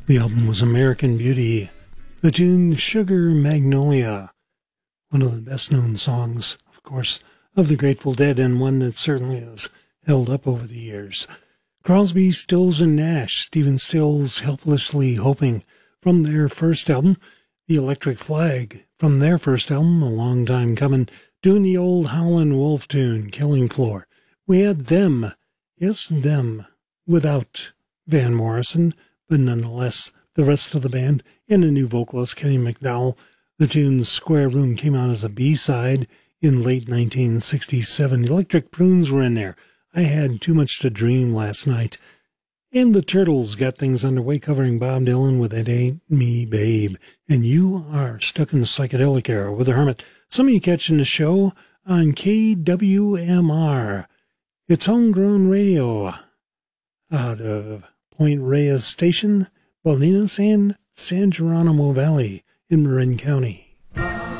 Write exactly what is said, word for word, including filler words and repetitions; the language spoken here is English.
The album was American Beauty. The tune Sugar Magnolia, one of the best-known songs, of course, of the Grateful Dead, and one that certainly has held up over the years. Crosby, Stills, and Nash, Stephen Stills, Helplessly Hoping, from their first album. The Electric Flag, from their first album, a long time coming, doing the old Howlin' Wolf tune, Killing Floor. We had them, yes, them, without Van Morrison, but nonetheless, the rest of the band, and a new vocalist, Kenny McDowell. The tune Square Room came out as a B-side in late nineteen sixty-seven. Electric Prunes were in there. I Had Too Much to Dream last night. And the Turtles got things underway, covering Bob Dylan with It Ain't Me, Babe. And you are stuck in the psychedelic era with the Hermit. Some of you catching the show on K W M R. It's homegrown radio out of Point Reyes Station, Bolinas, and San Geronimo Valley in Marin County.